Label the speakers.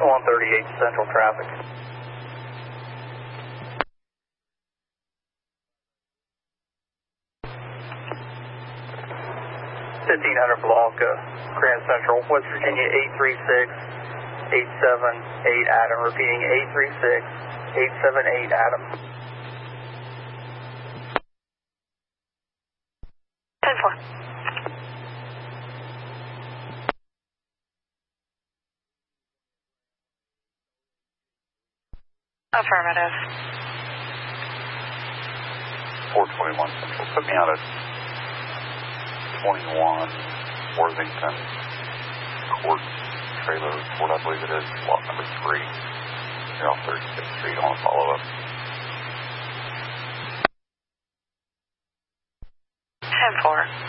Speaker 1: 138 Central traffic. 1500 block, Grand Central, West Virginia 836-878 Adam. Repeating 836-878 Adam.
Speaker 2: 10-4. Affirmative.
Speaker 3: 421 Central. Put me out at 21 Worthington Court Trailer Court, I believe it is, lot number 3. You're off 36th Street. I want to follow up.
Speaker 2: 10-4.